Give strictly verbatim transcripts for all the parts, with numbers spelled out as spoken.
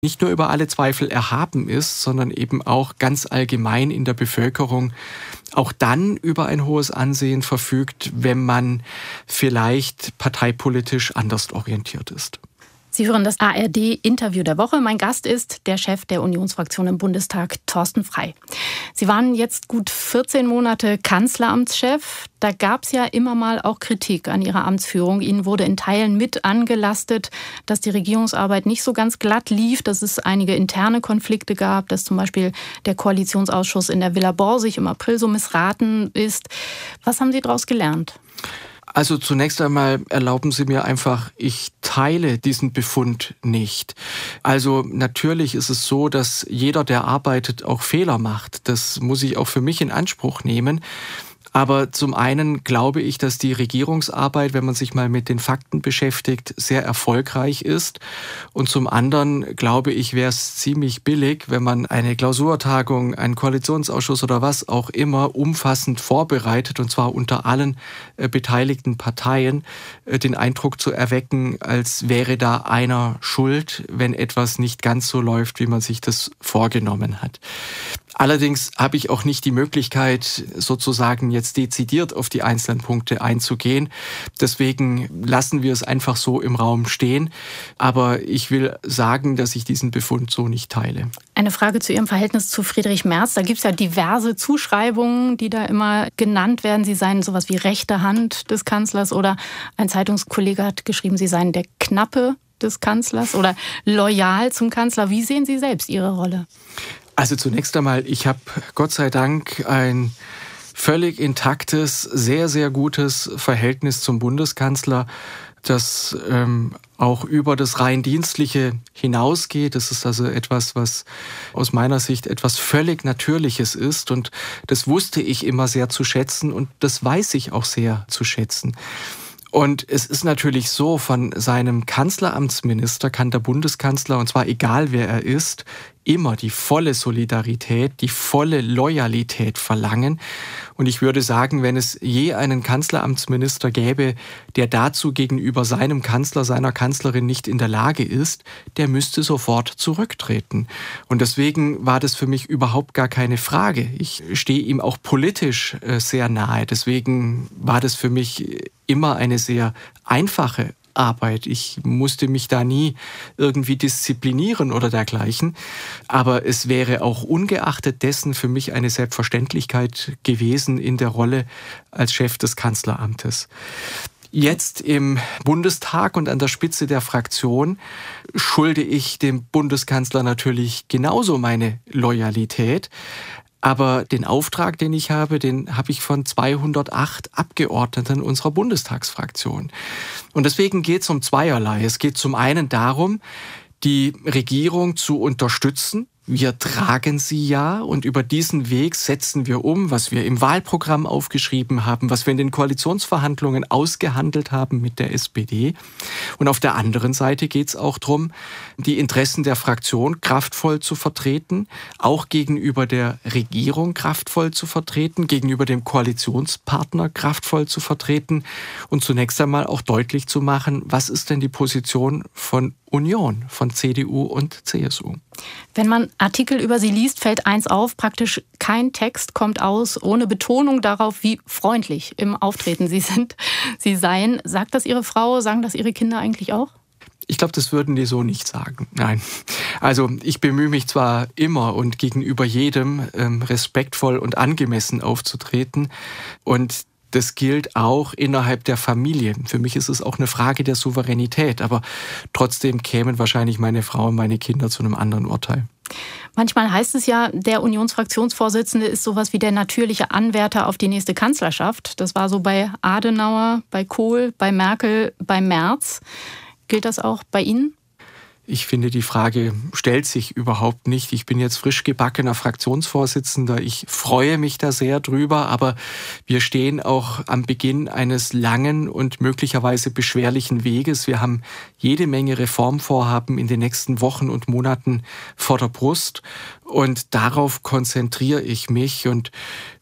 nicht nur über alle Zweifel erhaben ist, sondern eben auch ganz allgemein in der Bevölkerung auch dann über ein hohes Ansehen verfügt, wenn man vielleicht parteipolitisch anders orientiert ist. Sie hören das A R D-Interview der Woche. Mein Gast ist der Chef der Unionsfraktion im Bundestag, Thorsten Frey. Sie waren jetzt gut vierzehn Monate Kanzleramtschef. Da gab es ja immer mal auch Kritik an Ihrer Amtsführung. Ihnen wurde in Teilen mit angelastet, dass die Regierungsarbeit nicht so ganz glatt lief, dass es einige interne Konflikte gab, dass zum Beispiel der Koalitionsausschuss in der Villa Borsig im April so missraten ist. Was haben Sie daraus gelernt? Also zunächst einmal erlauben Sie mir einfach, ich teile diesen Befund nicht. Also natürlich ist es so, dass jeder, der arbeitet, auch Fehler macht. Das muss ich auch für mich in Anspruch nehmen. Aber zum einen glaube ich, dass die Regierungsarbeit, wenn man sich mal mit den Fakten beschäftigt, sehr erfolgreich ist. Und zum anderen glaube ich, wäre es ziemlich billig, wenn man eine Klausurtagung, einen Koalitionsausschuss oder was auch immer umfassend vorbereitet, und zwar unter allen äh, beteiligten Parteien, äh, den Eindruck zu erwecken, als wäre da einer schuld, wenn etwas nicht ganz so läuft, wie man sich das vorgenommen hat. Allerdings habe ich auch nicht die Möglichkeit, sozusagen jetzt dezidiert auf die einzelnen Punkte einzugehen. Deswegen lassen wir es einfach so im Raum stehen. Aber ich will sagen, dass ich diesen Befund so nicht teile. Eine Frage zu Ihrem Verhältnis zu Friedrich Merz. Da gibt es ja diverse Zuschreibungen, die da immer genannt werden. Sie seien sowas wie rechte Hand des Kanzlers, oder ein Zeitungskollege hat geschrieben, Sie seien der Knappe des Kanzlers oder loyal zum Kanzler. Wie sehen Sie selbst Ihre Rolle? Also zunächst einmal, ich habe Gott sei Dank ein völlig intaktes, sehr, sehr gutes Verhältnis zum Bundeskanzler, das ähm, auch über das rein Dienstliche hinausgeht. Das ist also etwas, was aus meiner Sicht etwas völlig Natürliches ist. Und das wusste ich immer sehr zu schätzen und das weiß ich auch sehr zu schätzen. Und es ist natürlich so, von seinem Kanzleramtsminister kann der Bundeskanzler, und zwar egal wer er ist, immer die volle Solidarität, die volle Loyalität verlangen. Und ich würde sagen, wenn es je einen Kanzleramtsminister gäbe, der dazu gegenüber seinem Kanzler, seiner Kanzlerin nicht in der Lage ist, der müsste sofort zurücktreten. Und deswegen war das für mich überhaupt gar keine Frage. Ich stehe ihm auch politisch sehr nahe. Deswegen war das für mich immer eine sehr einfache Arbeit. Ich musste mich da nie irgendwie disziplinieren oder dergleichen. Aber es wäre auch ungeachtet dessen für mich eine Selbstverständlichkeit gewesen in der Rolle als Chef des Kanzleramtes. Jetzt im Bundestag und an der Spitze der Fraktion schulde ich dem Bundeskanzler natürlich genauso meine Loyalität. Aber den Auftrag, den ich habe, den habe ich von zweihundertacht Abgeordneten unserer Bundestagsfraktion. Und deswegen geht es um zweierlei. Es geht zum einen darum, die Regierung zu unterstützen. Wir tragen sie ja und über diesen Weg setzen wir um, was wir im Wahlprogramm aufgeschrieben haben, was wir in den Koalitionsverhandlungen ausgehandelt haben mit der S P D. Und auf der anderen Seite geht es auch darum, die Interessen der Fraktion kraftvoll zu vertreten, auch gegenüber der Regierung kraftvoll zu vertreten, gegenüber dem Koalitionspartner kraftvoll zu vertreten und zunächst einmal auch deutlich zu machen, was ist denn die Position von Union, von C D U und C S U. Wenn man Artikel über Sie liest, fällt eins auf, praktisch kein Text kommt aus ohne Betonung darauf, wie freundlich im Auftreten Sie sind, Sie seien. Sagt das Ihre Frau, sagen das Ihre Kinder eigentlich auch? Ich glaube, das würden die so nicht sagen. Nein. Also ich bemühe mich zwar immer und gegenüber jedem ähm, respektvoll und angemessen aufzutreten, und das gilt auch innerhalb der Familie. Für mich ist es auch eine Frage der Souveränität, aber trotzdem kämen wahrscheinlich meine Frau und meine Kinder zu einem anderen Urteil. Manchmal heißt es ja, der Unionsfraktionsvorsitzende ist sowas wie der natürliche Anwärter auf die nächste Kanzlerschaft. Das war so bei Adenauer, bei Kohl, bei Merkel, bei Merz. Gilt das auch bei Ihnen? Ich finde, die Frage stellt sich überhaupt nicht. Ich bin jetzt frisch gebackener Fraktionsvorsitzender. Ich freue mich da sehr drüber, aber wir stehen auch am Beginn eines langen und möglicherweise beschwerlichen Weges. Wir haben jede Menge Reformvorhaben in den nächsten Wochen und Monaten vor der Brust und darauf konzentriere ich mich. Und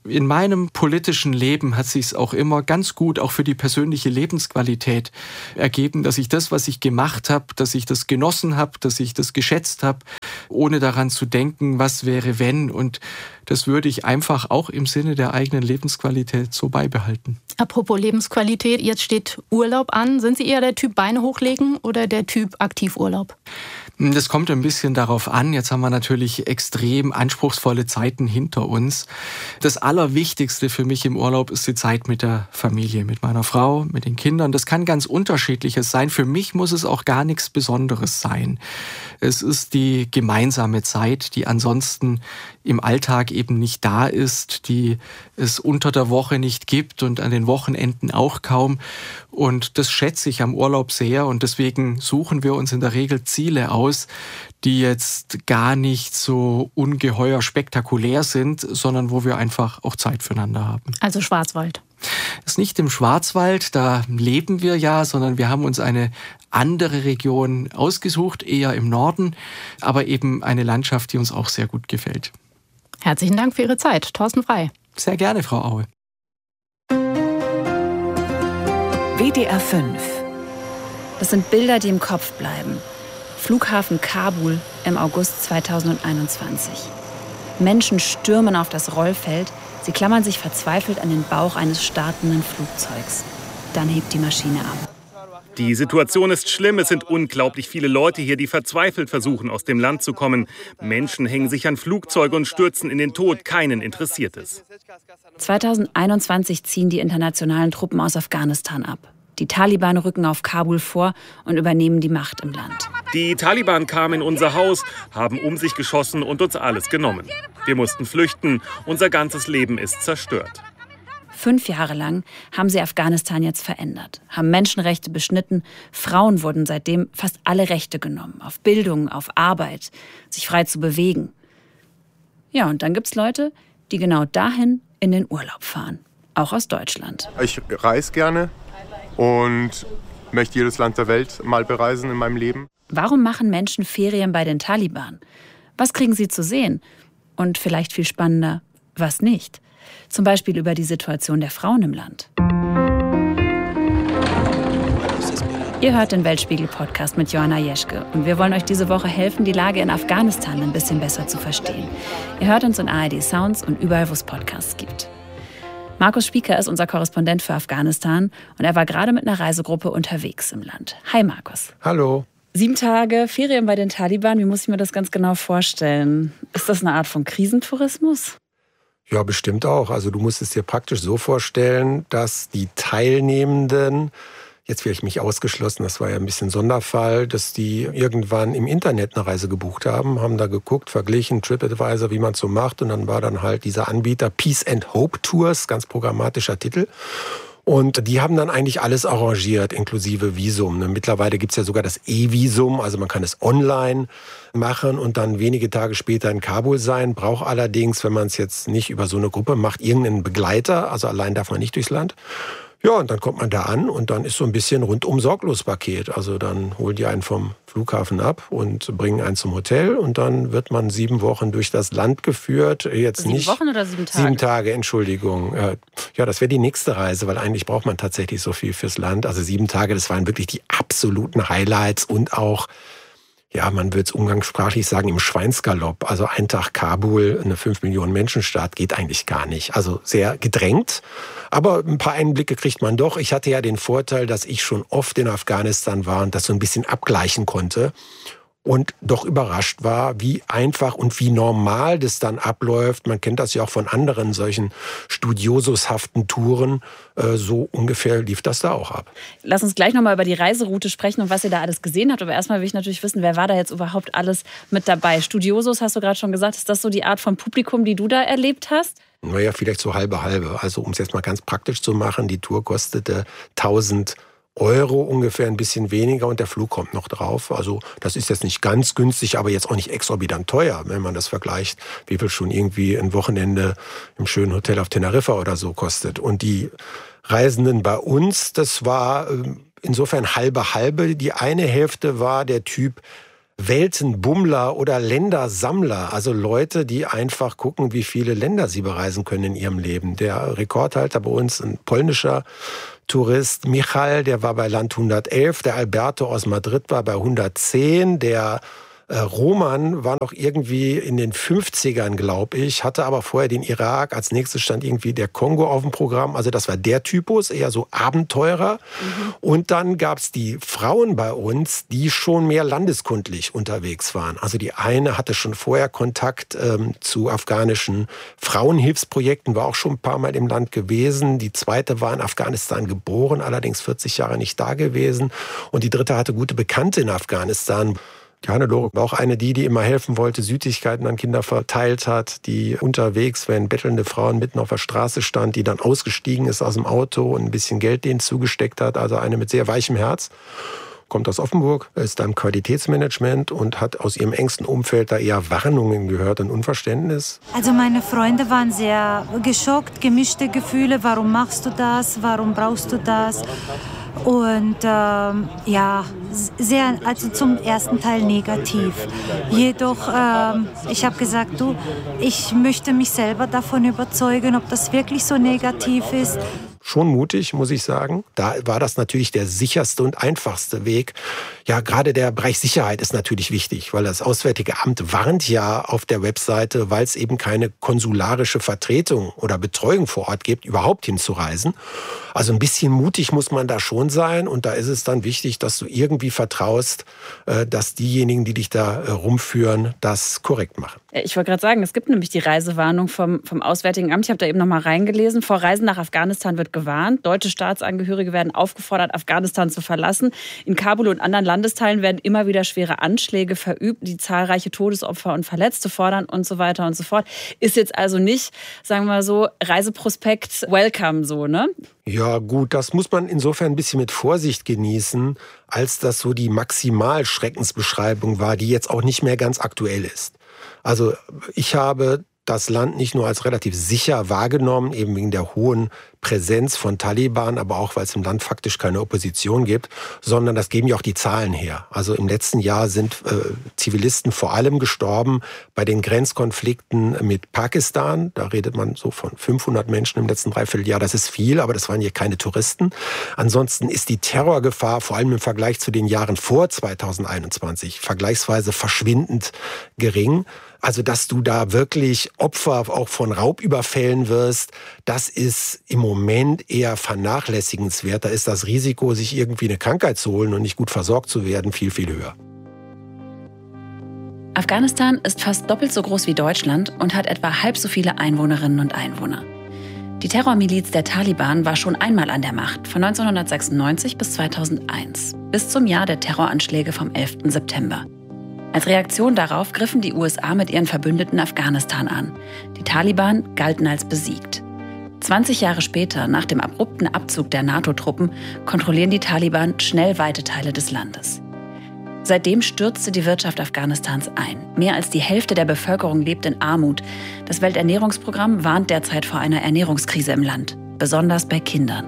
In meinem politischen Leben hat sich es auch immer ganz gut, auch für die persönliche Lebensqualität ergeben, dass ich das, was ich gemacht habe, dass ich das genossen habe, dass ich das geschätzt habe, ohne daran zu denken, was wäre wenn. Und das würde ich einfach auch im Sinne der eigenen Lebensqualität so beibehalten. Apropos Lebensqualität, jetzt steht Urlaub an. Sind Sie eher der Typ Beine hochlegen oder der Typ Aktivurlaub? Das kommt ein bisschen darauf an. Jetzt haben wir natürlich extrem anspruchsvolle Zeiten hinter uns. Das Allerwichtigste für mich im Urlaub ist die Zeit mit der Familie, mit meiner Frau, mit den Kindern. Das kann ganz Unterschiedliches sein. Für mich muss es auch gar nichts Besonderes sein. Es ist die gemeinsame Zeit, die ansonsten im Alltag eben nicht da ist, die es unter der Woche nicht gibt und an den Wochenenden auch kaum. Und das schätze ich am Urlaub sehr und deswegen suchen wir uns in der Regel Ziele aus, die jetzt gar nicht so ungeheuer spektakulär sind, sondern wo wir einfach auch Zeit füreinander haben. Also Schwarzwald. Das ist nicht im Schwarzwald, da leben wir ja, sondern wir haben uns eine andere Region ausgesucht, eher im Norden, aber eben eine Landschaft, die uns auch sehr gut gefällt. Herzlichen Dank für Ihre Zeit, Thorsten Frei. Sehr gerne, Frau Aue. W D R fünf. Das sind Bilder, die im Kopf bleiben. Flughafen Kabul im August zweitausendeinundzwanzig. Menschen stürmen auf das Rollfeld, sie klammern sich verzweifelt an den Bauch eines startenden Flugzeugs. Dann hebt die Maschine ab. Die Situation ist schlimm. Es sind unglaublich viele Leute hier, die verzweifelt versuchen, aus dem Land zu kommen. Menschen hängen sich an Flugzeuge und stürzen in den Tod. Keinen interessiert es. zweitausendeinundzwanzig ziehen die internationalen Truppen aus Afghanistan ab. Die Taliban rücken auf Kabul vor und übernehmen die Macht im Land. Die Taliban kamen in unser Haus, haben um sich geschossen und uns alles genommen. Wir mussten flüchten. Unser ganzes Leben ist zerstört. Fünf Jahre lang haben sie Afghanistan jetzt verändert, haben Menschenrechte beschnitten. Frauen wurden seitdem fast alle Rechte genommen, auf Bildung, auf Arbeit, sich frei zu bewegen. Ja, und dann gibt's Leute, die genau dahin in den Urlaub fahren, auch aus Deutschland. Ich reise gerne und möchte jedes Land der Welt mal bereisen in meinem Leben. Warum machen Menschen Ferien bei den Taliban? Was kriegen sie zu sehen? Und vielleicht viel spannender, was nicht? Zum Beispiel über die Situation der Frauen im Land. Ihr hört den Weltspiegel-Podcast mit Joanna Jeschke und wir wollen euch diese Woche helfen, die Lage in Afghanistan ein bisschen besser zu verstehen. Ihr hört uns in A R D Sounds und überall, wo es Podcasts gibt. Markus Spieker ist unser Korrespondent für Afghanistan und er war gerade mit einer Reisegruppe unterwegs im Land. Hi Markus. Hallo. Sieben Tage Ferien bei den Taliban, wie muss ich mir das ganz genau vorstellen? Ist das eine Art von Krisentourismus? Ja, bestimmt auch. Also du musst es dir praktisch so vorstellen, dass die Teilnehmenden, jetzt vielleicht mich ausgeschlossen, das war ja ein bisschen Sonderfall, dass die irgendwann im Internet eine Reise gebucht haben, haben da geguckt, verglichen, TripAdvisor, wie man es so macht. Und dann war dann halt dieser Anbieter Peace and Hope Tours, ganz programmatischer Titel. Und die haben dann eigentlich alles arrangiert, inklusive Visum. Mittlerweile gibt es ja sogar das E-Visum, also man kann es online machen und dann wenige Tage später in Kabul sein. Braucht allerdings, wenn man es jetzt nicht über so eine Gruppe macht, irgendeinen Begleiter. Also allein darf man nicht durchs Land. Ja, und dann kommt man da an und dann ist so ein bisschen rundum sorglos Paket. Also dann holen die einen vom Flughafen ab und bringen einen zum Hotel und dann wird man sieben Wochen durch das Land geführt. Jetzt sieben nicht Wochen oder sieben Tage? Sieben Tage, Entschuldigung. Ja, das wäre die nächste Reise, weil eigentlich braucht man tatsächlich so viel fürs Land. Also sieben Tage, das waren wirklich die absoluten Highlights und auch, ja, man würde es umgangssprachlich sagen, im Schweinsgalopp. Also ein Tag Kabul, eine fünf Millionen Menschenstadt, geht eigentlich gar nicht. Also sehr gedrängt. Aber ein paar Einblicke kriegt man doch. Ich hatte ja den Vorteil, dass ich schon oft in Afghanistan war und das so ein bisschen abgleichen konnte. Und doch überrascht war, wie einfach und wie normal das dann abläuft. Man kennt das ja auch von anderen solchen studiosushaften Touren. So ungefähr lief das da auch ab. Lass uns gleich nochmal über die Reiseroute sprechen und was ihr da alles gesehen habt. Aber erstmal will ich natürlich wissen, wer war da jetzt überhaupt alles mit dabei? Studiosus, hast du gerade schon gesagt. Ist das so die Art von Publikum, die du da erlebt hast? Naja, vielleicht so halbe halbe. Also um es jetzt mal ganz praktisch zu machen, die Tour kostete tausend Euro ungefähr, ein bisschen weniger und der Flug kommt noch drauf. Also das ist jetzt nicht ganz günstig, aber jetzt auch nicht exorbitant teuer, wenn man das vergleicht, wie viel schon irgendwie ein Wochenende im schönen Hotel auf Teneriffa oder so kostet. Und die Reisenden bei uns, das war insofern halbe halbe. Die eine Hälfte war der Typ Weltenbummler oder Ländersammler, also Leute, die einfach gucken, wie viele Länder sie bereisen können in ihrem Leben. Der Rekordhalter bei uns, ein polnischer Tourist, Michal, der war bei Land hundertelf, der Alberto aus Madrid war bei hundertzehn, der Äh, Roman war noch irgendwie in den fünfzigern, glaube ich, hatte aber vorher den Irak. Als nächstes stand irgendwie der Kongo auf dem Programm. Also das war der Typus, eher so Abenteurer. Mhm. Und dann gab es die Frauen bei uns, die schon mehr landeskundlich unterwegs waren. Also die eine hatte schon vorher Kontakt ähm, zu afghanischen Frauenhilfsprojekten, war auch schon ein paar Mal im Land gewesen. Die zweite war in Afghanistan geboren, allerdings vierzig Jahre nicht da gewesen. Und die dritte hatte gute Bekannte in Afghanistan. Die Hannelore war auch eine, die, die immer helfen wollte, Süßigkeiten an Kinder verteilt hat, die unterwegs, wenn bettelnde Frauen mitten auf der Straße stand, die dann ausgestiegen ist aus dem Auto und ein bisschen Geld denen zugesteckt hat. Also eine mit sehr weichem Herz. Kommt aus Offenburg, ist da im Qualitätsmanagement und hat aus ihrem engsten Umfeld da eher Warnungen gehört und Unverständnis. Also meine Freunde waren sehr geschockt, gemischte Gefühle. Warum machst du das? Warum brauchst du das? Und ähm, ja, sehr, also zum ersten Teil negativ. Jedoch, ähm, ich habe gesagt, du, ich möchte mich selber davon überzeugen, ob das wirklich so negativ ist. Schon mutig, muss ich sagen. Da war das natürlich der sicherste und einfachste Weg. Ja, gerade der Bereich Sicherheit ist natürlich wichtig, weil das Auswärtige Amt warnt ja auf der Webseite, weil es eben keine konsularische Vertretung oder Betreuung vor Ort gibt, überhaupt hinzureisen. Also ein bisschen mutig muss man da schon sein und da ist es dann wichtig, dass du irgendwie vertraust, dass diejenigen, die dich da rumführen, das korrekt machen. Ich wollte gerade sagen, es gibt nämlich die Reisewarnung vom, vom Auswärtigen Amt. Ich habe da eben noch mal reingelesen. Vor Reisen nach Afghanistan wird gewarnt. Deutsche Staatsangehörige werden aufgefordert, Afghanistan zu verlassen. In Kabul und anderen Landesteilen werden immer wieder schwere Anschläge verübt, die zahlreiche Todesopfer und Verletzte fordern und so weiter und so fort. Ist jetzt also nicht, sagen wir mal so, Reiseprospekt welcome so, ne? Ja gut, das muss man insofern ein bisschen mit Vorsicht genießen, als das so die Maximalschreckensbeschreibung war, die jetzt auch nicht mehr ganz aktuell ist. Also ich habe das Land nicht nur als relativ sicher wahrgenommen, eben wegen der hohen Präsenz von Taliban, aber auch, weil es im Land faktisch keine Opposition gibt, sondern das geben ja auch die Zahlen her. Also im letzten Jahr sind äh, Zivilisten vor allem gestorben bei den Grenzkonflikten mit Pakistan. Da redet man so von fünfhundert Menschen im letzten Dreivierteljahr. Das ist viel, aber das waren hier keine Touristen. Ansonsten ist die Terrorgefahr, vor allem im Vergleich zu den Jahren vor zweitausendeinundzwanzig, vergleichsweise verschwindend gering. Also, dass du da wirklich Opfer auch von Raubüberfällen wirst, das ist im Moment eher vernachlässigenswert. Da ist das Risiko, sich irgendwie eine Krankheit zu holen und nicht gut versorgt zu werden, viel, viel höher. Afghanistan ist fast doppelt so groß wie Deutschland und hat etwa halb so viele Einwohnerinnen und Einwohner. Die Terrormiliz der Taliban war schon einmal an der Macht, von neunzehnhundertsechsundneunzig bis zweitausendeins, bis zum Jahr der Terroranschläge vom elften September. Als Reaktion darauf griffen die U S A mit ihren Verbündeten Afghanistan an. Die Taliban galten als besiegt. zwanzig Jahre später, nach dem abrupten Abzug der NATO-Truppen, kontrollieren die Taliban schnell weite Teile des Landes. Seitdem stürzte die Wirtschaft Afghanistans ein. Mehr als die Hälfte der Bevölkerung lebt in Armut. Das Welternährungsprogramm warnt derzeit vor einer Ernährungskrise im Land, besonders bei Kindern.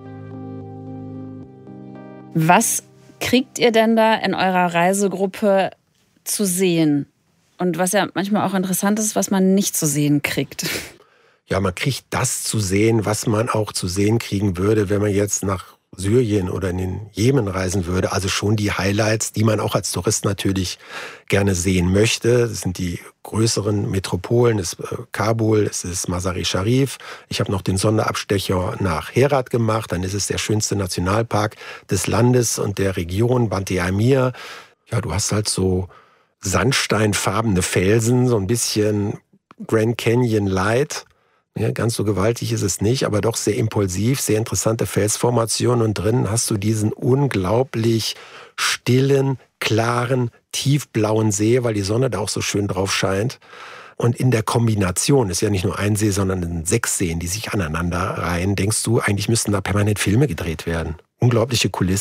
Was kriegt ihr denn da in eurer Reisegruppe zu sehen? Und was ja manchmal auch interessant ist, was man nicht zu sehen kriegt. Ja, man kriegt das zu sehen, was man auch zu sehen kriegen würde, wenn man jetzt nach Syrien oder in den Jemen reisen würde. Also schon die Highlights, die man auch als Tourist natürlich gerne sehen möchte. Das sind die größeren Metropolen, das ist Kabul, es ist Mazar-e Sharif. Ich habe noch den Sonderabstecher nach Herat gemacht. Dann ist es der schönste Nationalpark des Landes und der Region, Bant-e Amir. Ja, du hast halt so sandsteinfarbene Felsen, so ein bisschen Grand Canyon Light. Ja, ganz so gewaltig ist es nicht, aber doch sehr impulsiv, sehr interessante Felsformationen. Und drinnen hast du diesen unglaublich stillen, klaren, tiefblauen See, weil die Sonne da auch so schön drauf scheint. Und in der Kombination, ist ja nicht nur ein See, sondern sechs Seen, die sich aneinander reihen, denkst du, eigentlich müssten da permanent Filme gedreht werden. Unglaubliche Kulisse.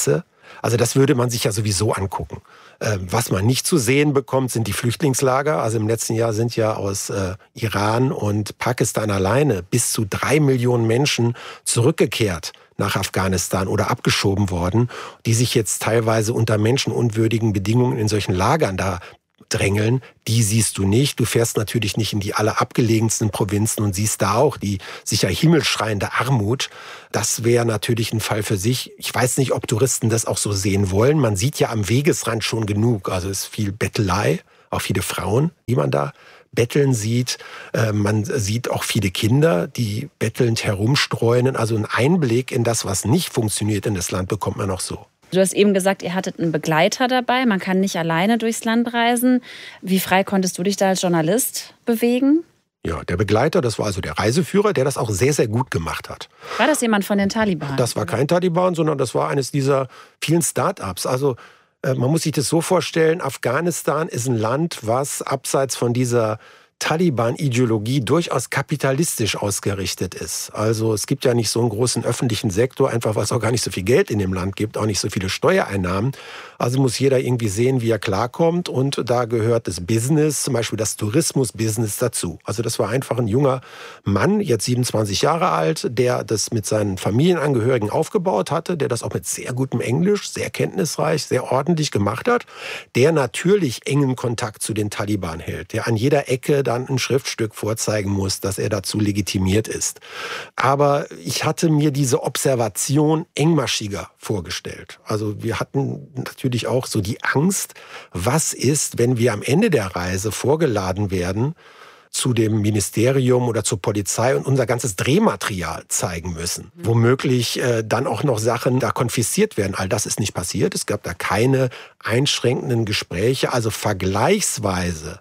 Also das würde man sich ja sowieso angucken. Was man nicht zu sehen bekommt, sind die Flüchtlingslager. Also im letzten Jahr sind ja aus äh, Iran und Pakistan alleine bis zu drei Millionen Menschen zurückgekehrt nach Afghanistan oder abgeschoben worden, die sich jetzt teilweise unter menschenunwürdigen Bedingungen in solchen Lagern da drängeln. Die siehst du nicht. Du fährst natürlich nicht in die allerabgelegensten Provinzen und siehst da auch die sicher himmelschreiende Armut. Das wäre natürlich ein Fall für sich. Ich weiß nicht, ob Touristen das auch so sehen wollen. Man sieht ja am Wegesrand schon genug. Also es ist viel Bettelei, auch viele Frauen, die man da betteln sieht. Man sieht auch viele Kinder, die bettelnd herumstreunen. Also einen Einblick in das, was nicht funktioniert in das Land, bekommt man auch so. Du hast eben gesagt, ihr hattet einen Begleiter dabei. Man kann nicht alleine durchs Land reisen. Wie frei konntest du dich da als Journalist bewegen? Ja, der Begleiter, das war also der Reiseführer, der das auch sehr, sehr gut gemacht hat. War das jemand von den Taliban? Das war kein Taliban, sondern das war eines dieser vielen Start-ups. Also äh, man muss sich das so vorstellen, Afghanistan ist ein Land, was abseits von dieser Taliban-Ideologie durchaus kapitalistisch ausgerichtet ist. Also es gibt ja nicht so einen großen öffentlichen Sektor, einfach weil es auch gar nicht so viel Geld in dem Land gibt, auch nicht so viele Steuereinnahmen. Also muss jeder irgendwie sehen, wie er klarkommt, und da gehört das Business, zum Beispiel das Tourismus-Business dazu. Also das war einfach ein junger Mann, jetzt siebenundzwanzig Jahre alt, der das mit seinen Familienangehörigen aufgebaut hatte, der das auch mit sehr gutem Englisch, sehr kenntnisreich, sehr ordentlich gemacht hat, der natürlich engen Kontakt zu den Taliban hält, der an jeder Ecke dann ein Schriftstück vorzeigen muss, dass er dazu legitimiert ist. Aber ich hatte mir diese Observation engmaschiger vorgestellt. Also wir hatten natürlich auch so die Angst, was ist, wenn wir am Ende der Reise vorgeladen werden zu dem Ministerium oder zur Polizei und unser ganzes Drehmaterial zeigen müssen. Mhm. Womöglich äh, dann auch noch Sachen da konfisziert werden. All das ist nicht passiert. Es gab da keine einschränkenden Gespräche. Also vergleichsweise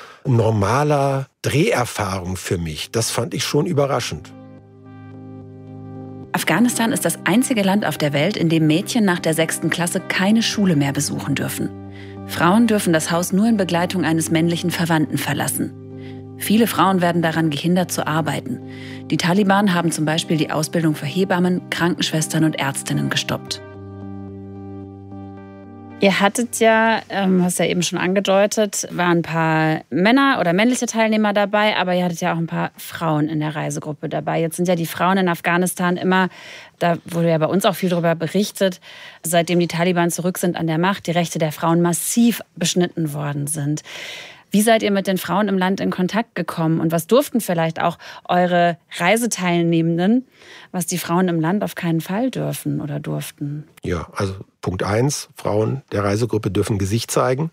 normaler Dreherfahrung für mich. Das fand ich schon überraschend. Afghanistan ist das einzige Land auf der Welt, in dem Mädchen nach der sechsten Klasse keine Schule mehr besuchen dürfen. Frauen dürfen das Haus nur in Begleitung eines männlichen Verwandten verlassen. Viele Frauen werden daran gehindert zu arbeiten. Die Taliban haben zum Beispiel die Ausbildung für Hebammen, Krankenschwestern und Ärztinnen gestoppt. Ihr hattet ja, ähm, hast ja eben schon angedeutet, waren ein paar Männer oder männliche Teilnehmer dabei, aber ihr hattet ja auch ein paar Frauen in der Reisegruppe dabei. Jetzt sind ja die Frauen in Afghanistan immer, da wurde ja bei uns auch viel darüber berichtet, seitdem die Taliban zurück sind an der Macht, die Rechte der Frauen massiv beschnitten worden sind. Wie seid ihr mit den Frauen im Land in Kontakt gekommen und was durften vielleicht auch eure Reiseteilnehmenden, was die Frauen im Land auf keinen Fall dürfen oder durften? Ja, also Punkt eins, Frauen der Reisegruppe dürfen Gesicht zeigen.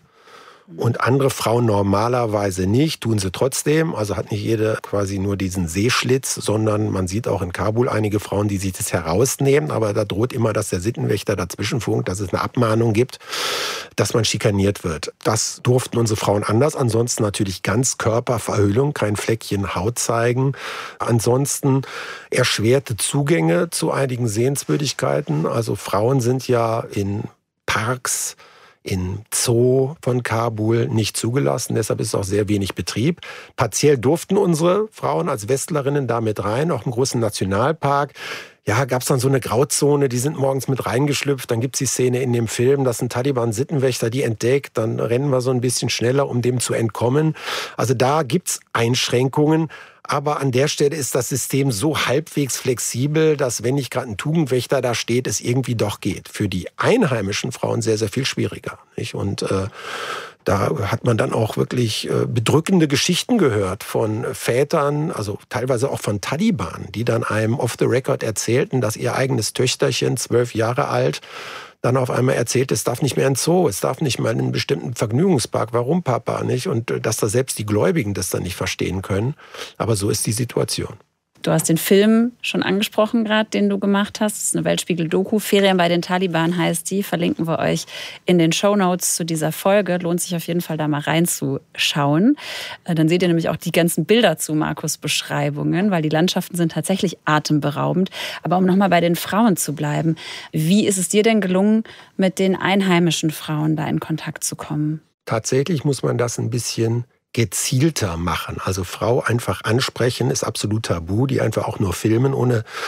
Und andere Frauen normalerweise nicht, tun sie trotzdem. Also hat nicht jede quasi nur diesen Sehschlitz, sondern man sieht auch in Kabul einige Frauen, die sich das herausnehmen. Aber da droht immer, dass der Sittenwächter dazwischen funkt, dass es eine Abmahnung gibt, dass man schikaniert wird. Das durften unsere Frauen anders. Ansonsten natürlich Ganzkörperverhüllung, kein Fleckchen Haut zeigen. Ansonsten erschwerte Zugänge zu einigen Sehenswürdigkeiten. Also Frauen sind ja in Parks, in Zoo von Kabul nicht zugelassen, deshalb ist auch sehr wenig Betrieb. Partiell durften unsere Frauen als Westlerinnen da mit rein, auch im großen Nationalpark. Ja, gab es dann so eine Grauzone, die sind morgens mit reingeschlüpft. Dann gibt es die Szene in dem Film, dass ein Taliban-Sittenwächter die entdeckt. Dann rennen wir so ein bisschen schneller, um dem zu entkommen. Also da gibt es Einschränkungen. Aber an der Stelle ist das System so halbwegs flexibel, dass, wenn nicht gerade ein Tugendwächter da steht, es irgendwie doch geht. Für die einheimischen Frauen sehr, sehr viel schwieriger, nicht? Und äh, da hat man dann auch wirklich äh, bedrückende Geschichten gehört von Vätern, also teilweise auch von Taliban, die dann einem off the record erzählten, dass ihr eigenes Töchterchen, zwölf Jahre alt, dann auf einmal erzählt, es darf nicht mehr in Zoo, es darf nicht mehr in einen bestimmten Vergnügungspark. Warum, Papa, nicht? Und dass da selbst die Gläubigen das dann nicht verstehen können. Aber so ist die Situation. Du hast den Film schon angesprochen gerade, den du gemacht hast. Das ist eine Weltspiegel-Doku. Ferien bei den Taliban heißt die. Verlinken wir euch in den Shownotes zu dieser Folge. Lohnt sich auf jeden Fall, da mal reinzuschauen. Dann seht ihr nämlich auch die ganzen Bilder zu Markus' Beschreibungen, weil die Landschaften sind tatsächlich atemberaubend. Aber um nochmal bei den Frauen zu bleiben, wie ist es dir denn gelungen, mit den einheimischen Frauen da in Kontakt zu kommen? Tatsächlich muss man das ein bisschen gezielter machen. Also Frau einfach ansprechen ist absolut tabu, die einfach auch nur filmen, ohne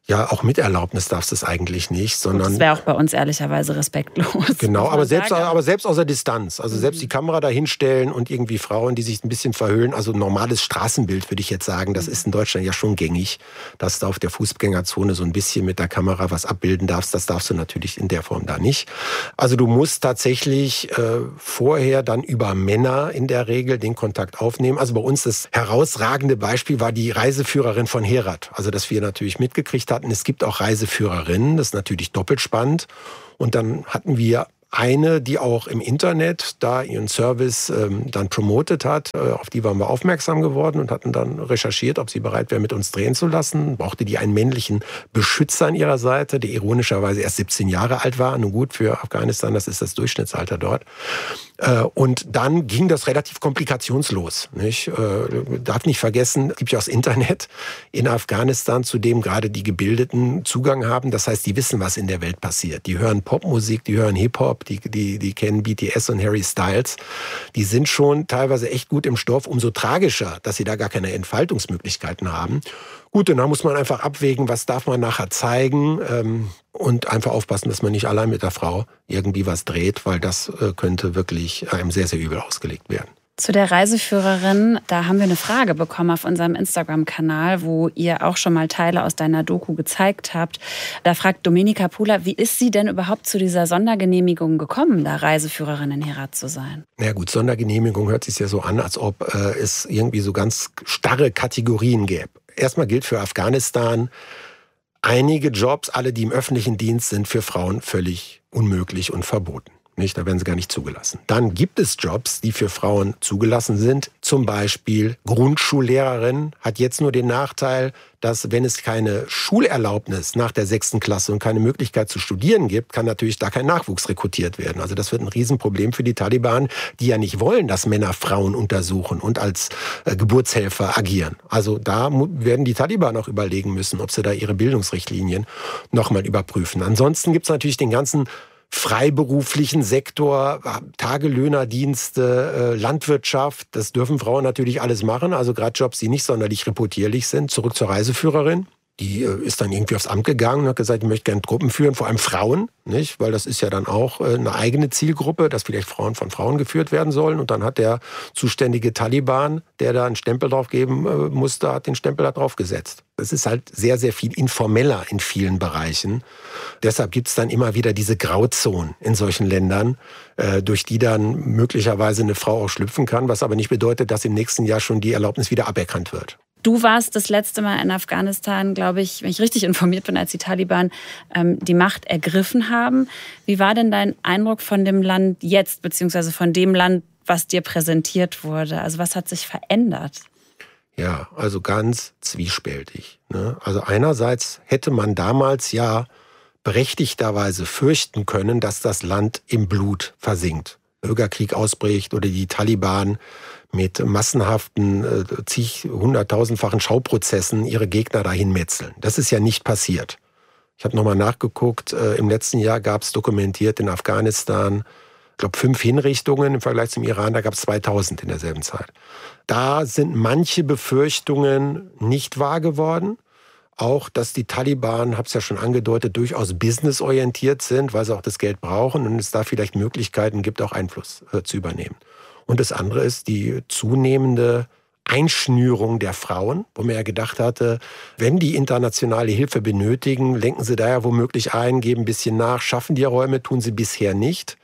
Ja, auch mit Erlaubnis darfst du es eigentlich nicht, sondern... Das wäre auch bei uns ehrlicherweise respektlos. Genau, aber selbst, aber selbst aus der Distanz. Also selbst die Kamera da hinstellen und irgendwie Frauen, die sich ein bisschen verhüllen. Also normales Straßenbild, würde ich jetzt sagen. Das ist in Deutschland ja schon gängig, dass du auf der Fußgängerzone so ein bisschen mit der Kamera was abbilden darfst. Das darfst du natürlich in der Form da nicht. Also du musst tatsächlich äh, vorher dann über Männer in der Regel den Kontakt aufnehmen. Also bei uns das herausragende Beispiel war die Reiseführerin von Herat. Also dass wir natürlich mitgekriegt hatten, es gibt auch Reiseführerinnen, das ist natürlich doppelt spannend. Und dann hatten wir eine, die auch im Internet da ihren Service ähm, dann promotet hat. Äh, auf die waren wir aufmerksam geworden und hatten dann recherchiert, ob sie bereit wäre, mit uns drehen zu lassen. Brauchte die einen männlichen Beschützer an ihrer Seite, der ironischerweise erst siebzehn Jahre alt war. Nun gut, für Afghanistan, das ist das Durchschnittsalter dort. Äh, und dann ging das relativ komplikationslos. Nicht? Äh, darf nicht vergessen, es gibt ja auch das Internet in Afghanistan, zu dem gerade die Gebildeten Zugang haben. Das heißt, die wissen, was in der Welt passiert. Die hören Popmusik, die hören Hip-Hop, Die, die, die kennen B T S und Harry Styles. Die sind schon teilweise echt gut im Stoff. Umso tragischer, dass sie da gar keine Entfaltungsmöglichkeiten haben. Gut, und dann muss man einfach abwägen, was darf man nachher zeigen ähm, und einfach aufpassen, dass man nicht allein mit der Frau irgendwie was dreht, weil das äh, könnte wirklich einem sehr, sehr übel ausgelegt werden. Zu der Reiseführerin, da haben wir eine Frage bekommen auf unserem Instagram-Kanal, wo ihr auch schon mal Teile aus deiner Doku gezeigt habt. Da fragt Domenica Pula, wie ist sie denn überhaupt zu dieser Sondergenehmigung gekommen, da Reiseführerin in Herat zu sein? Na ja, gut, Sondergenehmigung hört sich ja so an, als ob äh, es irgendwie so ganz starre Kategorien gäbe. Erstmal gilt für Afghanistan, einige Jobs, alle die im öffentlichen Dienst sind, für Frauen völlig unmöglich und verboten. Nicht, da werden sie gar nicht zugelassen. Dann gibt es Jobs, die für Frauen zugelassen sind. Zum Beispiel Grundschullehrerin hat jetzt nur den Nachteil, dass wenn es keine Schulerlaubnis nach der sechsten Klasse und keine Möglichkeit zu studieren gibt, kann natürlich da kein Nachwuchs rekrutiert werden. Also das wird ein Riesenproblem für die Taliban, die ja nicht wollen, dass Männer Frauen untersuchen und als äh, Geburtshelfer agieren. Also da werden die Taliban auch überlegen müssen, ob sie da ihre Bildungsrichtlinien nochmal überprüfen. Ansonsten gibt es natürlich den ganzen freiberuflichen Sektor, Tagelöhnerdienste, Landwirtschaft, das dürfen Frauen natürlich alles machen, also gerade Jobs, die nicht sonderlich reputierlich sind. Zurück zur Reiseführerin. Die ist dann irgendwie aufs Amt gegangen und hat gesagt, ich möchte gerne Truppen führen, vor allem Frauen, nicht? Weil das ist ja dann auch eine eigene Zielgruppe, dass vielleicht Frauen von Frauen geführt werden sollen. Und dann hat der zuständige Taliban, der da einen Stempel drauf geben musste, hat den Stempel da drauf gesetzt. Es ist halt sehr, sehr viel informeller in vielen Bereichen. Deshalb gibt es dann immer wieder diese Grauzonen in solchen Ländern, durch die dann möglicherweise eine Frau auch schlüpfen kann, was aber nicht bedeutet, dass im nächsten Jahr schon die Erlaubnis wieder aberkannt wird. Du warst das letzte Mal in Afghanistan, glaube ich, wenn ich richtig informiert bin, als die Taliban ähm, die Macht ergriffen haben. Wie war denn dein Eindruck von dem Land jetzt, beziehungsweise von dem Land, was dir präsentiert wurde? Also was hat sich verändert? Ja, also ganz zwiespältig, ne? Also einerseits hätte man damals ja berechtigterweise fürchten können, dass das Land im Blut versinkt. Bürgerkrieg ausbricht oder die Taliban mit massenhaften, äh, zig, hunderttausendfachen Schauprozessen ihre Gegner dahin metzeln. Das ist ja nicht passiert. Ich habe nochmal nachgeguckt, äh, im letzten Jahr gab es dokumentiert in Afghanistan, ich glaube, fünf Hinrichtungen im Vergleich zum Iran, da gab es zweitausend in derselben Zeit. Da sind manche Befürchtungen nicht wahr geworden. Auch, dass die Taliban, habe es ja schon angedeutet, durchaus businessorientiert sind, weil sie auch das Geld brauchen und es da vielleicht Möglichkeiten gibt, auch Einfluss äh, zu übernehmen. Und das andere ist die zunehmende Einschnürung der Frauen, wo man ja gedacht hatte, wenn die internationale Hilfe benötigen, lenken sie da ja womöglich ein, geben ein bisschen nach, schaffen die Räume, tun sie bisher nicht.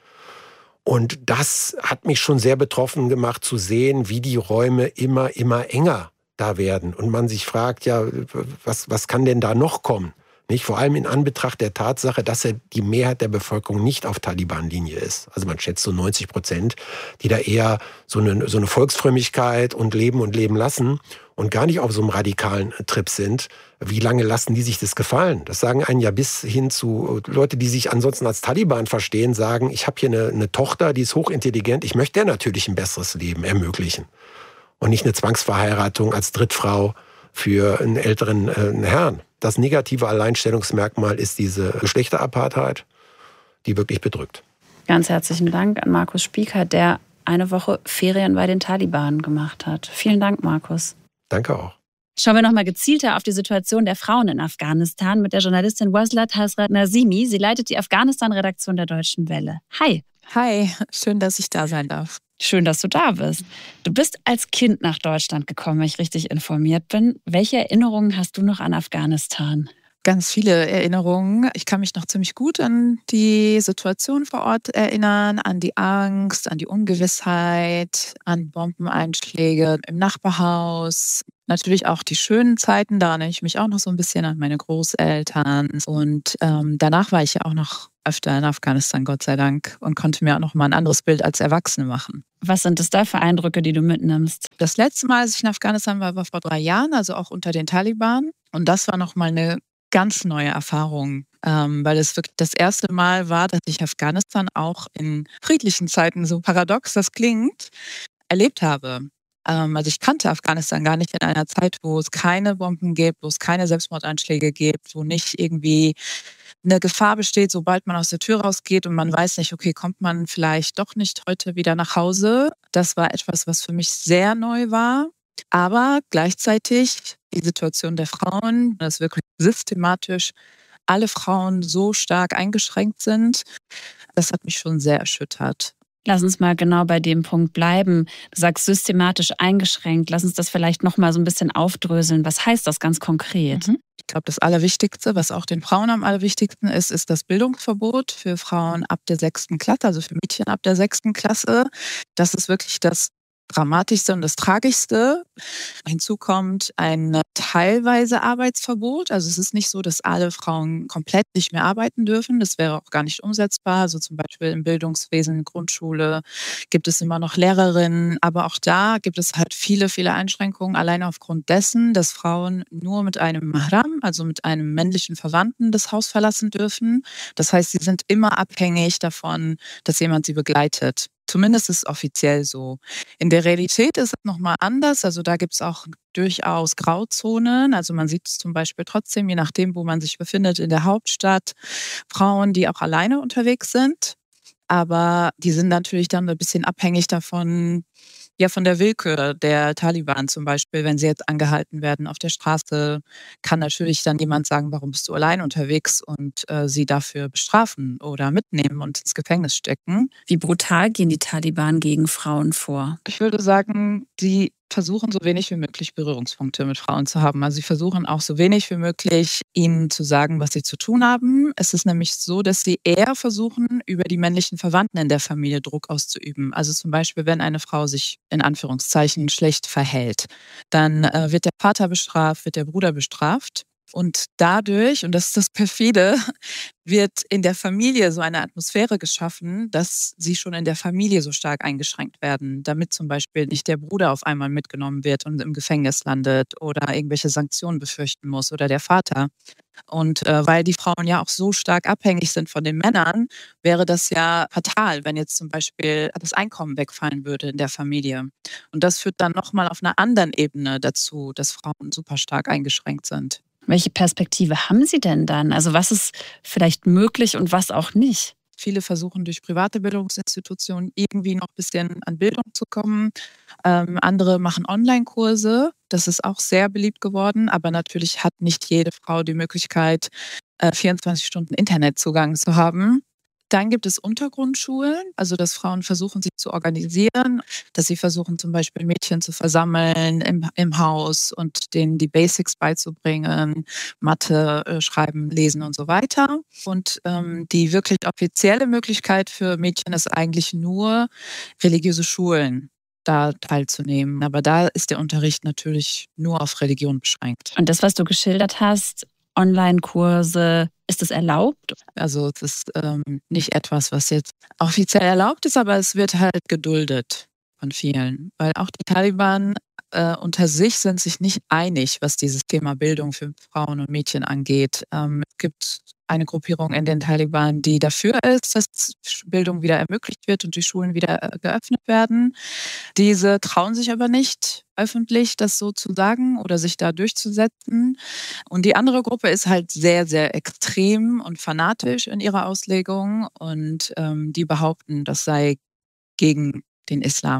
Und das hat mich schon sehr betroffen gemacht, zu sehen, wie die Räume immer, immer enger da werden. Und man sich fragt, ja, was, was kann denn da noch kommen? Nicht? Vor allem in Anbetracht der Tatsache, dass ja die Mehrheit der Bevölkerung nicht auf Taliban-Linie ist. Also man schätzt so neunzig Prozent, die da eher so eine, so eine Volksfrömmigkeit und leben und leben lassen und gar nicht auf so einem radikalen Trip sind. Wie lange lassen die sich das gefallen? Das sagen einen ja bis hin zu Leute, die sich ansonsten als Taliban verstehen, sagen, ich habe hier eine, eine Tochter, die ist hochintelligent, ich möchte der natürlich ein besseres Leben ermöglichen. Und nicht eine Zwangsverheiratung als Drittfrau für einen älteren äh, Herrn. Das negative Alleinstellungsmerkmal ist diese Geschlechterapartheit, die wirklich bedrückt. Ganz herzlichen Dank an Markus Spieker, der eine Woche Ferien bei den Taliban gemacht hat. Vielen Dank, Markus. Danke auch. Schauen wir nochmal gezielter auf die Situation der Frauen in Afghanistan mit der Journalistin Waslat Hasrat Nazimi. Sie leitet die Afghanistan-Redaktion der Deutschen Welle. Hi. Hi, schön, dass ich da sein darf. Schön, dass du da bist. Du bist als Kind nach Deutschland gekommen, wenn ich richtig informiert bin. Welche Erinnerungen hast du noch an Afghanistan? Ganz viele Erinnerungen. Ich kann mich noch ziemlich gut an die Situation vor Ort erinnern, an die Angst, an die Ungewissheit, an Bombeneinschläge im Nachbarhaus. Natürlich auch die schönen Zeiten, da erinnere ich mich auch noch so ein bisschen an meine Großeltern. Und ähm, danach war ich ja auch noch öfter in Afghanistan, Gott sei Dank, und konnte mir auch noch mal ein anderes Bild als Erwachsene machen. Was sind das da für Eindrücke, die du mitnimmst? Das letzte Mal, als ich in Afghanistan war, war vor drei Jahren, also auch unter den Taliban. Und das war noch mal eine ganz neue Erfahrung, ähm, weil es wirklich das erste Mal war, dass ich Afghanistan auch in friedlichen Zeiten, so paradox das klingt, erlebt habe. Ähm, also ich kannte Afghanistan gar nicht in einer Zeit, wo es keine Bomben gibt, wo es keine Selbstmordanschläge gibt, wo nicht irgendwie eine Gefahr besteht, sobald man aus der Tür rausgeht und man weiß nicht, okay, kommt man vielleicht doch nicht heute wieder nach Hause. Das war etwas, was für mich sehr neu war. Aber gleichzeitig die Situation der Frauen, dass wirklich systematisch alle Frauen so stark eingeschränkt sind, das hat mich schon sehr erschüttert. Lass uns mal genau bei dem Punkt bleiben. Du sagst systematisch eingeschränkt. Lass uns das vielleicht noch mal so ein bisschen aufdröseln. Was heißt das ganz konkret? Mhm. Ich glaube, das Allerwichtigste, was auch den Frauen am allerwichtigsten ist, ist das Bildungsverbot für Frauen ab der sechsten Klasse, also für Mädchen ab der sechsten Klasse. Das ist wirklich das Dramatischste und das Tragischste. Hinzu kommt ein teilweise Arbeitsverbot. Also es ist nicht so, dass alle Frauen komplett nicht mehr arbeiten dürfen. Das wäre auch gar nicht umsetzbar. Also zum Beispiel im Bildungswesen, Grundschule gibt es immer noch Lehrerinnen. Aber auch da gibt es halt viele, viele Einschränkungen. Alleine aufgrund dessen, dass Frauen nur mit einem Mahram, also mit einem männlichen Verwandten, das Haus verlassen dürfen. Das heißt, sie sind immer abhängig davon, dass jemand sie begleitet. Zumindest ist es offiziell so. In der Realität ist es nochmal anders. Also da gibt es auch durchaus Grauzonen. Also man sieht es zum Beispiel trotzdem, je nachdem, wo man sich befindet, in der Hauptstadt, Frauen, die auch alleine unterwegs sind. Aber die sind natürlich dann ein bisschen abhängig davon, ja, von der Willkür der Taliban zum Beispiel. Wenn sie jetzt angehalten werden auf der Straße, kann natürlich dann jemand sagen, warum bist du allein unterwegs, und äh, sie dafür bestrafen oder mitnehmen und ins Gefängnis stecken. Wie brutal gehen die Taliban gegen Frauen vor? Ich würde sagen, die versuchen so wenig wie möglich Berührungspunkte mit Frauen zu haben. Also sie versuchen auch so wenig wie möglich, ihnen zu sagen, was sie zu tun haben. Es ist nämlich so, dass sie eher versuchen, über die männlichen Verwandten in der Familie Druck auszuüben. Also zum Beispiel, wenn eine Frau sich in Anführungszeichen schlecht verhält, dann äh, wird der Vater bestraft, wird der Bruder bestraft. Und dadurch, und das ist das Perfide, wird in der Familie so eine Atmosphäre geschaffen, dass sie schon in der Familie so stark eingeschränkt werden, damit zum Beispiel nicht der Bruder auf einmal mitgenommen wird und im Gefängnis landet oder irgendwelche Sanktionen befürchten muss oder der Vater. Und äh, weil die Frauen ja auch so stark abhängig sind von den Männern, wäre das ja fatal, wenn jetzt zum Beispiel das Einkommen wegfallen würde in der Familie. Und das führt dann nochmal auf einer anderen Ebene dazu, dass Frauen super stark eingeschränkt sind. Welche Perspektive haben Sie denn dann? Also was ist vielleicht möglich und was auch nicht? Viele versuchen durch private Bildungsinstitutionen irgendwie noch ein bisschen an Bildung zu kommen. Ähm, andere machen Online-Kurse. Das ist auch sehr beliebt geworden. Aber natürlich hat nicht jede Frau die Möglichkeit, äh, vierundzwanzig Stunden Internetzugang zu haben. Dann gibt es Untergrundschulen, also dass Frauen versuchen, sich zu organisieren, dass sie versuchen, zum Beispiel Mädchen zu versammeln im, im Haus und denen die Basics beizubringen, Mathe, äh, Schreiben, Lesen und so weiter. Und ähm, die wirklich offizielle Möglichkeit für Mädchen ist eigentlich nur religiöse Schulen, da teilzunehmen. Aber da ist der Unterricht natürlich nur auf Religion beschränkt. Und das, was du geschildert hast, Online-Kurse, ist das erlaubt? Also es ist ähm, nicht etwas, was jetzt offiziell erlaubt ist, aber es wird halt geduldet von vielen. Weil auch die Taliban äh, unter sich sind sich nicht einig, was dieses Thema Bildung für Frauen und Mädchen angeht. Ähm, es gibt eine Gruppierung in den Taliban, die dafür ist, dass Bildung wieder ermöglicht wird und die Schulen wieder äh, geöffnet werden. Diese trauen sich aber nicht, öffentlich das so zu sagen oder sich da durchzusetzen. Und die andere Gruppe ist halt sehr, sehr extrem und fanatisch in ihrer Auslegung und ähm, die behaupten, das sei gegen den Islam.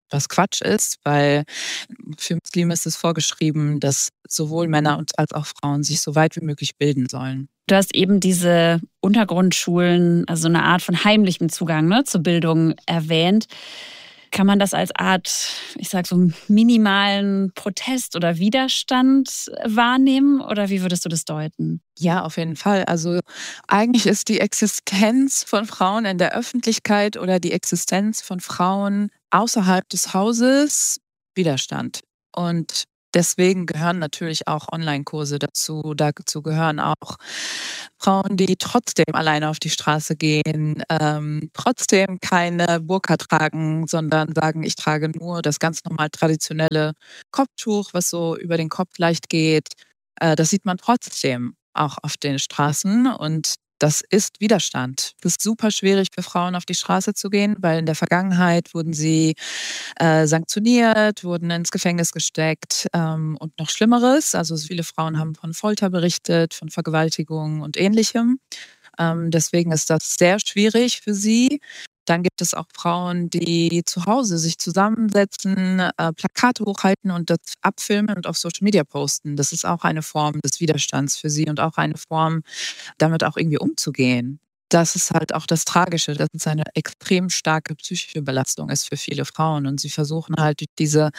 was Quatsch ist, weil für Muslime ist es vorgeschrieben, dass sowohl Männer als auch Frauen sich so weit wie möglich bilden sollen. Du hast eben diese Untergrundschulen, also eine Art von heimlichem Zugang, ne, zur Bildung erwähnt. Kann man das als Art, ich sag so, minimalen Protest oder Widerstand wahrnehmen? Oder wie würdest du das deuten? Ja, auf jeden Fall. Also eigentlich ist die Existenz von Frauen in der Öffentlichkeit oder die Existenz von Frauen außerhalb des Hauses Widerstand. Und deswegen gehören natürlich auch Online-Kurse dazu. Dazu gehören auch Frauen, die trotzdem alleine auf die Straße gehen, ähm, trotzdem keine Burka tragen, sondern sagen, ich trage nur das ganz normal traditionelle Kopftuch, was so über den Kopf leicht geht. Äh, das sieht man trotzdem auch auf den Straßen und das ist Widerstand. Es ist super schwierig für Frauen auf die Straße zu gehen, weil in der Vergangenheit wurden sie äh, sanktioniert, wurden ins Gefängnis gesteckt ähm, und noch Schlimmeres. Also viele Frauen haben von Folter berichtet, von Vergewaltigung und Ähnlichem. Ähm, deswegen ist das sehr schwierig für sie. Dann gibt es auch Frauen, die zu Hause sich zusammensetzen, äh, Plakate hochhalten und das abfilmen und auf Social Media posten. Das ist auch eine Form des Widerstands für sie und auch eine Form, damit auch irgendwie umzugehen. Das ist halt auch das Tragische, dass es eine extrem starke psychische Belastung ist für viele Frauen. Und sie versuchen halt durch diese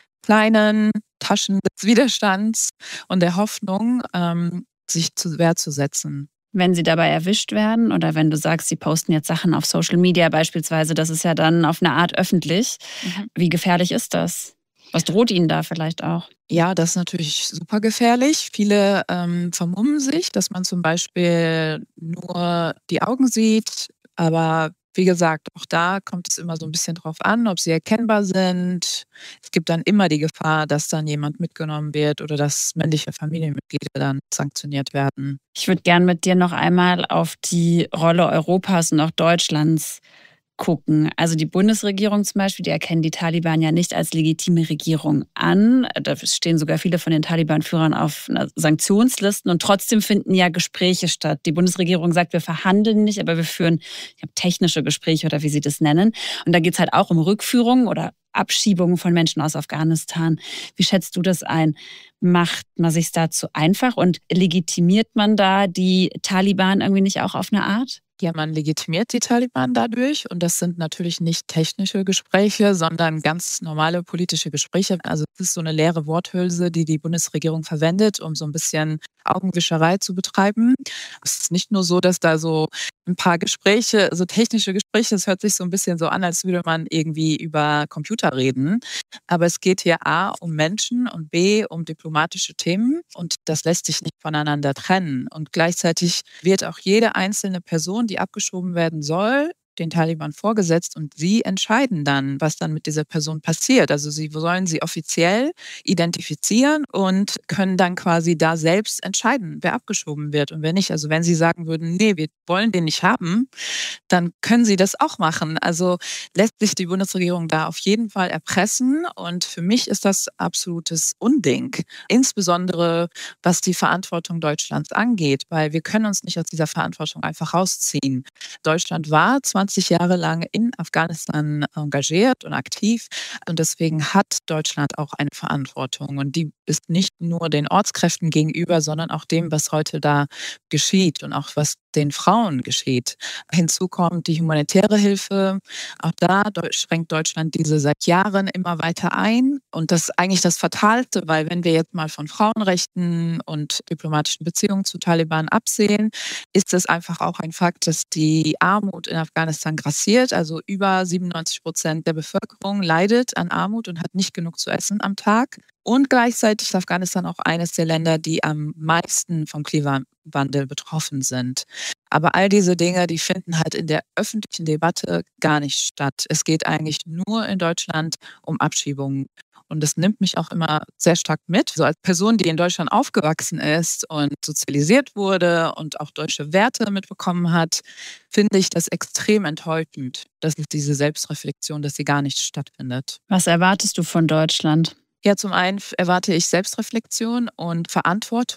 kleinen Taschen des Widerstands und der Hoffnung, ähm, sich zur Wehr zu setzen. Wenn sie dabei erwischt werden oder wenn du sagst, sie posten jetzt Sachen auf Social Media beispielsweise, das ist ja dann auf eine Art öffentlich. Mhm. Wie gefährlich ist das? Was droht ihnen da vielleicht auch? Ja, das ist natürlich super gefährlich. Viele ähm, vermummen sich, dass man zum Beispiel nur die Augen sieht, aber wie gesagt, auch da kommt es immer so ein bisschen drauf an, ob sie erkennbar sind. Es gibt dann immer die Gefahr, dass dann jemand mitgenommen wird oder dass männliche Familienmitglieder dann sanktioniert werden. Ich würde gern mit dir noch einmal auf die Rolle Europas und auch Deutschlands gucken. Also die Bundesregierung zum Beispiel, die erkennen die Taliban ja nicht als legitime Regierung an. Da stehen sogar viele von den Taliban-Führern auf Sanktionslisten und trotzdem finden ja Gespräche statt. Die Bundesregierung sagt, wir verhandeln nicht, aber wir führen technische Gespräche oder wie sie das nennen. Und da geht es halt auch um Rückführung oder Abschiebung von Menschen aus Afghanistan. Wie schätzt du das ein? Macht man sich da zu einfach und legitimiert man da die Taliban irgendwie nicht auch auf eine Art? Ja, man legitimiert die Taliban dadurch und das sind natürlich nicht technische Gespräche, sondern ganz normale politische Gespräche. Also es ist so eine leere Worthülse, die die Bundesregierung verwendet, um so ein bisschen Augenwischerei zu betreiben. Es ist nicht nur so, dass da so ein paar Gespräche, so technische Gespräche, es hört sich so ein bisschen so an, als würde man irgendwie über Computer reden. Aber es geht hier A um Menschen und B um diplomatische Themen und das lässt sich nicht voneinander trennen. Und gleichzeitig wird auch jede einzelne Person, die abgeschoben werden soll, den Taliban vorgesetzt und sie entscheiden dann, was dann mit dieser Person passiert. Also sie sollen sie offiziell identifizieren und können dann quasi da selbst entscheiden, wer abgeschoben wird und wer nicht. Also wenn sie sagen würden, nee, wir wollen den nicht haben, dann können sie das auch machen. Also lässt sich die Bundesregierung da auf jeden Fall erpressen und für mich ist das absolutes Unding. Insbesondere was die Verantwortung Deutschlands angeht, weil wir können uns nicht aus dieser Verantwortung einfach rausziehen. Deutschland war zwanzig Jahre lang in Afghanistan engagiert und aktiv und deswegen hat Deutschland auch eine Verantwortung und die ist nicht nur den Ortskräften gegenüber, sondern auch dem, was heute da geschieht und auch was den Frauen geschieht. Hinzu kommt die humanitäre Hilfe. Auch da schränkt Deutschland diese seit Jahren immer weiter ein. Und das ist eigentlich das Fatalste, weil wenn wir jetzt mal von Frauenrechten und diplomatischen Beziehungen zu Taliban absehen, ist es einfach auch ein Fakt, dass die Armut in Afghanistan grassiert. Also über siebenundneunzig Prozent der Bevölkerung leidet an Armut und hat nicht genug zu essen am Tag. Und gleichzeitig ist Afghanistan auch eines der Länder, die am meisten vom Klimawandel betroffen sind. Aber all diese Dinge, die finden halt in der öffentlichen Debatte gar nicht statt. Es geht eigentlich nur in Deutschland um Abschiebungen. Und das nimmt mich auch immer sehr stark mit. So als Person, die in Deutschland aufgewachsen ist und sozialisiert wurde und auch deutsche Werte mitbekommen hat, finde ich das extrem enttäuschend, dass es diese Selbstreflexion, dass sie gar nicht stattfindet. Was erwartest du von Deutschland? Ja, zum einen erwarte ich Selbstreflexion und Verantwortung.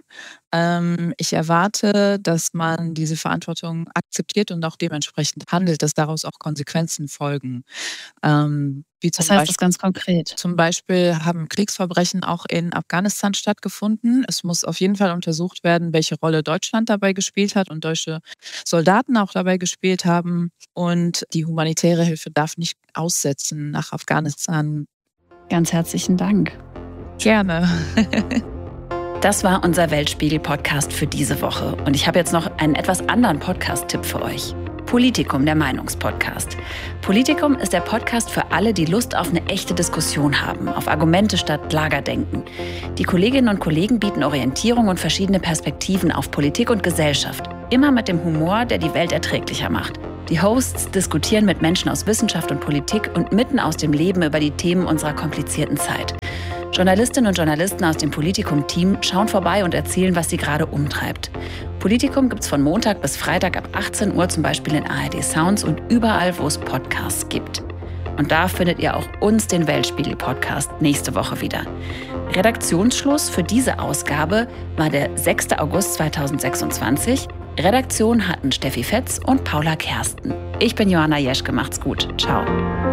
Ähm, ich erwarte, dass man diese Verantwortung akzeptiert und auch dementsprechend handelt, dass daraus auch Konsequenzen folgen. Ähm, wie zum Was heißt Beispiel, das ganz konkret? Zum Beispiel haben Kriegsverbrechen auch in Afghanistan stattgefunden. Es muss auf jeden Fall untersucht werden, welche Rolle Deutschland dabei gespielt hat und deutsche Soldaten auch dabei gespielt haben. Und die humanitäre Hilfe darf nicht aussetzen nach Afghanistan. Ganz herzlichen Dank. Gerne. Das war unser Weltspiegel-Podcast für diese Woche. Und ich habe jetzt noch einen etwas anderen Podcast-Tipp für euch. Politikum, der Meinungspodcast. Politikum ist der Podcast für alle, die Lust auf eine echte Diskussion haben, auf Argumente statt Lagerdenken. Die Kolleginnen und Kollegen bieten Orientierung und verschiedene Perspektiven auf Politik und Gesellschaft. Immer mit dem Humor, der die Welt erträglicher macht. Die Hosts diskutieren mit Menschen aus Wissenschaft und Politik und mitten aus dem Leben über die Themen unserer komplizierten Zeit. Journalistinnen und Journalisten aus dem Politikum-Team schauen vorbei und erzählen, was sie gerade umtreibt. Politikum gibt's von Montag bis Freitag ab achtzehn Uhr zum Beispiel in A R D Sounds und überall, wo es Podcasts gibt. Und da findet ihr auch uns, den Weltspiegel-Podcast, nächste Woche wieder. Redaktionsschluss für diese Ausgabe war der sechster August zweitausendsechsundzwanzig. Redaktion hatten Steffi Fetz und Paula Kersten. Ich bin Joanna Jeschke, macht's gut. Ciao.